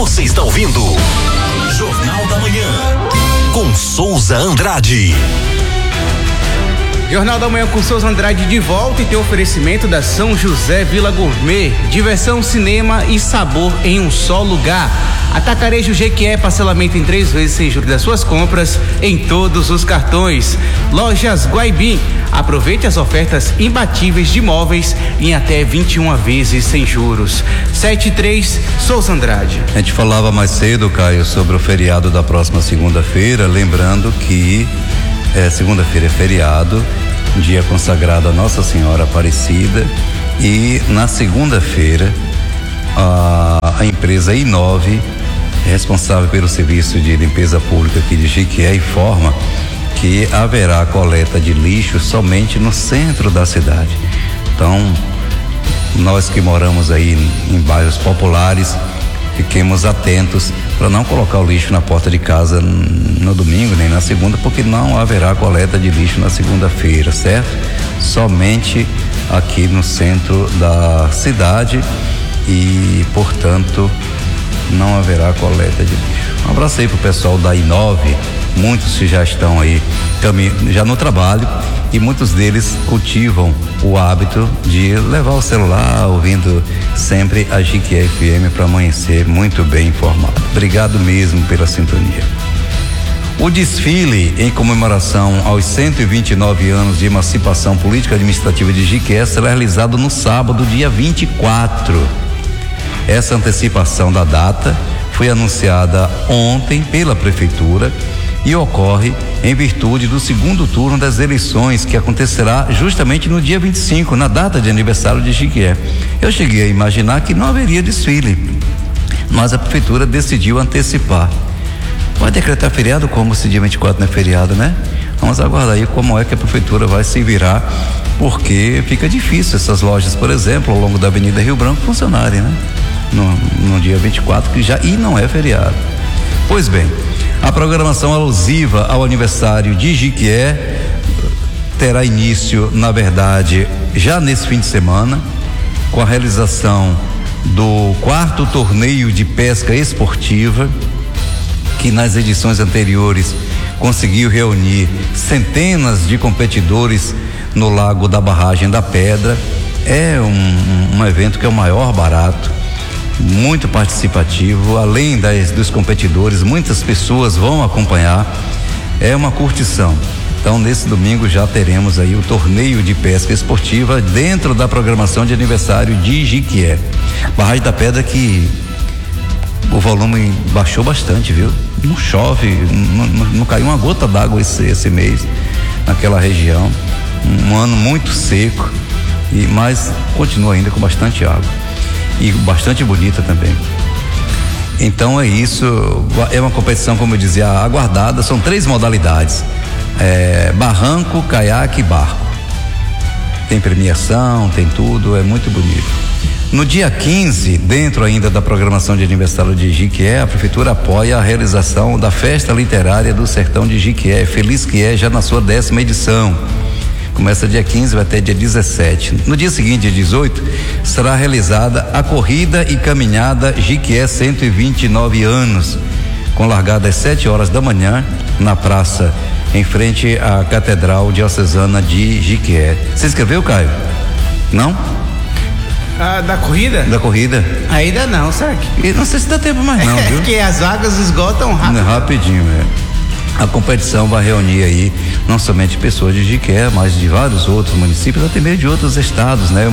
Você está ouvindo Jornal da Manhã com Souza Andrade. Jornal da Manhã com Souza Andrade de volta e tem oferecimento da São José Vila Gourmet. Diversão, cinema e sabor em um só lugar. Atacarejo Jequié, parcelamento em 3 vezes sem juros das suas compras em todos os cartões. Lojas Guaibim, aproveite as ofertas imbatíveis de imóveis em até 21 vezes sem juros. 73 Souza Andrade. A gente falava mais cedo, Caio, sobre o feriado da próxima segunda-feira, lembrando que segunda-feira é feriado, dia consagrado a Nossa Senhora Aparecida, e na segunda-feira a empresa I9, responsável pelo serviço de limpeza pública aqui de Jequié, informa que haverá coleta de lixo somente no centro da cidade. Então, nós que moramos aí em bairros populares, fiquemos atentos para não colocar o lixo na porta de casa no domingo nem na segunda, porque não haverá coleta de lixo na segunda-feira, certo? Somente aqui no centro da cidade e, portanto, não haverá coleta de lixo. Um abraço aí pro pessoal da I9, muitos que já estão aí já no trabalho e muitos deles cultivam o hábito de levar o celular ouvindo sempre a Jequié FM para amanhecer muito bem informado. Obrigado mesmo pela sintonia. O desfile em comemoração aos 129 anos de emancipação política administrativa de Jequié será realizado no sábado, dia 24. Essa antecipação da data foi anunciada ontem pela prefeitura e ocorre em virtude do segundo turno das eleições, que acontecerá justamente no dia 25, na data de aniversário de Jequié. Eu cheguei a imaginar que não haveria desfile, mas a prefeitura decidiu antecipar. Vai decretar feriado como se dia 24 não é feriado, né? Vamos aguardar aí como é que a prefeitura vai se virar, porque fica difícil essas lojas, por exemplo, ao longo da Avenida Rio Branco funcionarem, né? No dia 24, que já e não é feriado. Pois bem, a programação alusiva ao aniversário de Jequié terá início, na verdade, já nesse fim de semana, com a realização do 4º torneio de pesca esportiva, que nas edições anteriores conseguiu reunir centenas de competidores no Lago da Barragem da Pedra. É um evento que é o maior barato, muito participativo, além dos competidores, muitas pessoas vão acompanhar, é uma curtição. Então, nesse domingo já teremos aí o torneio de pesca esportiva dentro da programação de aniversário de Jequié. Barragem da Pedra que o volume baixou bastante, viu? Não chove, não caiu uma gota d'água esse mês naquela região. Um ano muito seco, mas continua ainda com bastante água e bastante bonita também. Então é isso, é uma competição, como eu dizia, aguardada. São 3 modalidades: barranco, caiaque e barco. Tem premiação, tem tudo, é muito bonito. No dia 15, dentro ainda da programação de aniversário de Jequié, a prefeitura apoia a realização da Festa Literária do Sertão de Jequié, Feliz Quié, já na sua 10ª edição. Começa dia 15, vai até dia 17. No dia seguinte, dia 18, será realizada a Corrida e Caminhada Jequié 129 anos, com largada às 7 horas da manhã, na praça, em frente à Catedral Diocesana de Jequié. Você escreveu, Caio? Não? Da corrida? Da corrida. Ainda não, será que? Não sei se dá tempo mais não, viu? Porque as vagas esgotam rápido. Rapidinho, A competição vai reunir aí não somente pessoas de Jequié, mas de vários outros municípios, até mesmo de outros estados, né?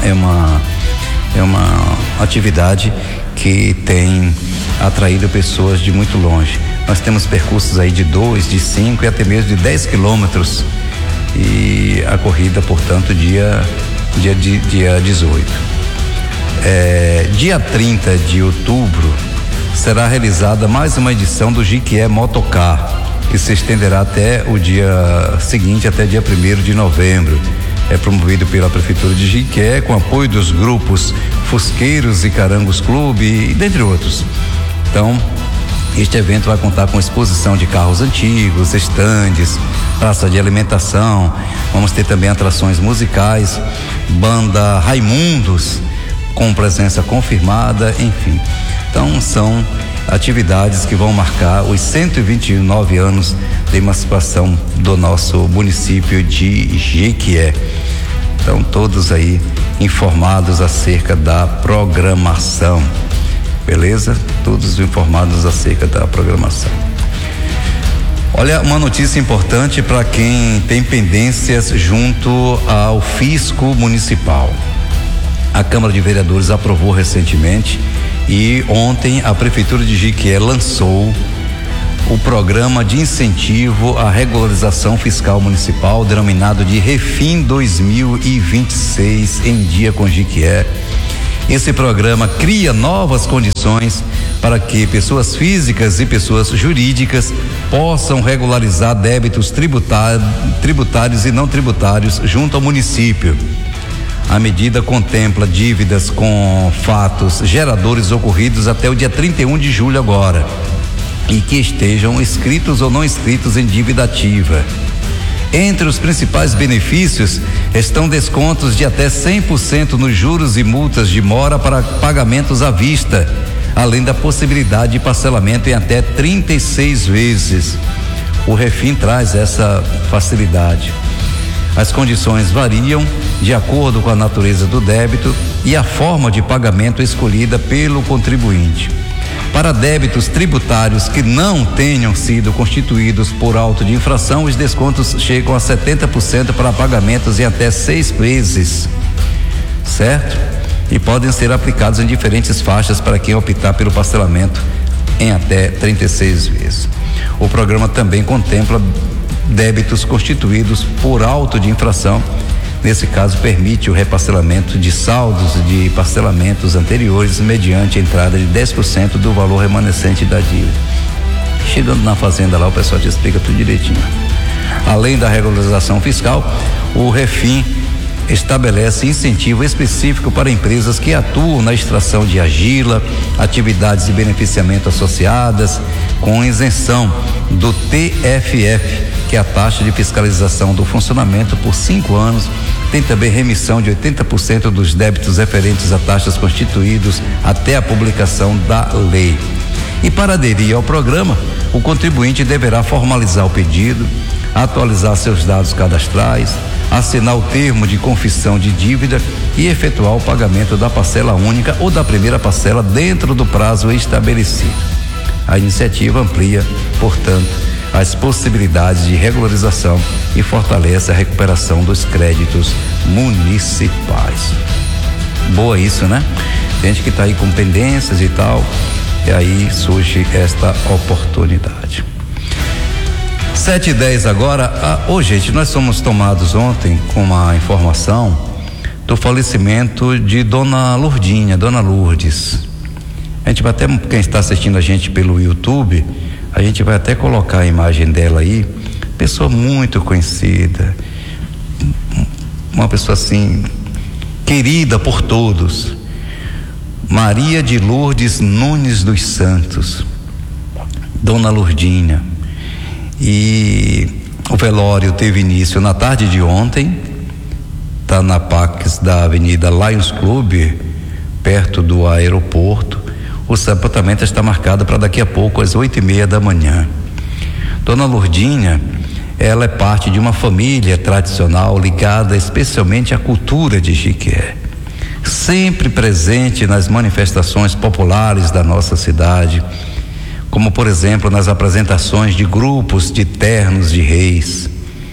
É uma atividade que tem atraído pessoas de muito longe. Nós temos percursos aí de 2, de 5 e até mesmo de 10 quilômetros. E a corrida, portanto, dia 18. Dia 30 de outubro será realizada mais uma edição do Jequié Motocar, que se estenderá até o dia seguinte, até dia 1º de novembro. É promovido pela Prefeitura de Jequié, com apoio dos grupos Fusqueiros e Carangos Clube, e dentre outros. Então, este evento vai contar com exposição de carros antigos, estandes, praça de alimentação. Vamos ter também atrações musicais, banda Raimundos, com presença confirmada, enfim. Então são atividades que vão marcar os 129 anos de emancipação do nosso município de Jequié. Então todos aí informados acerca da programação, beleza? Todos informados acerca da programação. Olha, uma notícia importante para quem tem pendências junto ao fisco municipal. A Câmara de Vereadores aprovou recentemente e ontem a Prefeitura de Jequié lançou o programa de incentivo à regularização fiscal municipal, denominado de Refim 2026 em Dia com Jequié. Esse programa cria novas condições para que pessoas físicas e pessoas jurídicas possam regularizar débitos tributários e não tributários junto ao município. A medida contempla dívidas com fatos geradores ocorridos até o dia 31 de julho agora e que estejam inscritos ou não inscritos em dívida ativa. Entre os principais benefícios estão descontos de até 100% nos juros e multas de mora para pagamentos à vista, além da possibilidade de parcelamento em até 36 vezes. O Refim traz essa facilidade. As condições variam de acordo com a natureza do débito e a forma de pagamento escolhida pelo contribuinte. Para débitos tributários que não tenham sido constituídos por auto de infração, os descontos chegam a 70% para pagamentos em até 6 vezes, certo? E podem ser aplicados em diferentes faixas para quem optar pelo parcelamento em até 36 vezes. O programa também contempla débitos constituídos por auto de infração. Nesse caso, permite o reparcelamento de saldos de parcelamentos anteriores mediante a entrada de 10% do valor remanescente da dívida. Chegando na fazenda lá, o pessoal te explica tudo direitinho. Além da regularização fiscal, o Refim estabelece incentivo específico para empresas que atuam na extração de argila, atividades de beneficiamento associadas, com isenção do TFF, que é a taxa de fiscalização do funcionamento, por 5 anos. Tem também remissão de 80% dos débitos referentes a taxas constituídos até a publicação da lei. E para aderir ao programa, o contribuinte deverá formalizar o pedido, atualizar seus dados cadastrais, assinar o termo de confissão de dívida e efetuar o pagamento da parcela única ou da primeira parcela dentro do prazo estabelecido. A iniciativa amplia, portanto, as possibilidades de regularização e fortalece a recuperação dos créditos municipais. Boa isso, né? Gente que está aí com pendências e tal, e aí surge esta oportunidade. 7h10 agora. Gente, nós somos tomados ontem com uma informação do falecimento de Dona Lourdinha, Dona Lourdes. A gente vai até, quem está assistindo a gente pelo YouTube, a gente vai até colocar a imagem dela aí. Pessoa muito conhecida, uma pessoa assim, querida por todos. Maria de Lourdes Nunes dos Santos, Dona Lourdinha. E o velório teve início na tarde de ontem, tá na Pax da Avenida Lions Club, perto do aeroporto. O sepultamento está marcado para daqui a pouco, às 8h30 da manhã. Dona Lourdinha, ela é parte de uma família tradicional ligada especialmente à cultura de Jequié, sempre presente nas manifestações populares da nossa cidade, como por exemplo nas apresentações de grupos de ternos de reis.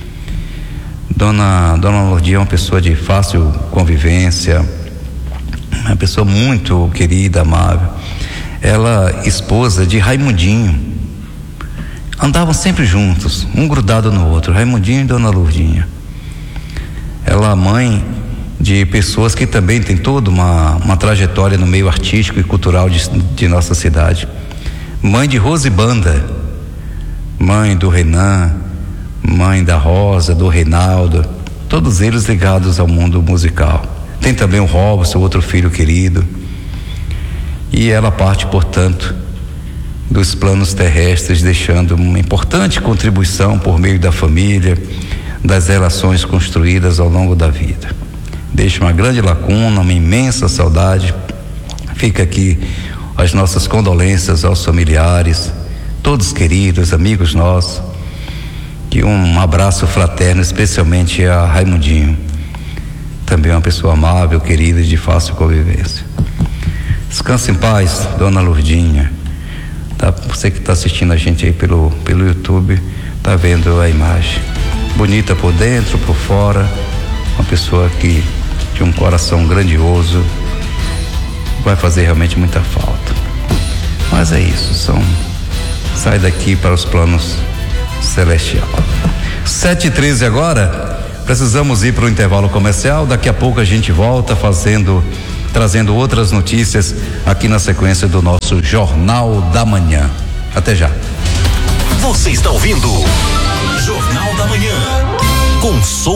Dona Lourdinha é uma pessoa de fácil convivência, uma pessoa muito querida, amável. Ela, esposa de Raimundinho, andavam sempre juntos, um grudado no outro, Raimundinho e Dona Lourdinha. Ela, mãe de pessoas que também tem toda uma trajetória no meio artístico e cultural de nossa cidade. Mãe de Rosibanda, mãe do Renan, mãe da Rosa, do Reinaldo, todos eles ligados ao mundo musical. Tem também o Robson, outro filho querido. E ela parte, portanto, dos planos terrestres, deixando uma importante contribuição por meio da família, das relações construídas ao longo da vida. Deixa uma grande lacuna, uma imensa saudade. Fica aqui as nossas condolências aos familiares, todos queridos, amigos nossos, e um abraço fraterno, especialmente a Raimundinho, também uma pessoa amável, querida e de fácil convivência. Descanse em paz, dona Lourdinha. Tá? Você que está assistindo a gente aí pelo YouTube, tá vendo a imagem. Bonita por dentro, por fora, uma pessoa que de um coração grandioso, vai fazer realmente muita falta. Mas é isso, sai daqui para os planos celestiais. 7h13 agora, precisamos ir para o intervalo comercial. Daqui a pouco a gente volta trazendo outras notícias aqui na sequência do nosso Jornal da Manhã. Até já. Você está ouvindo Jornal da Manhã com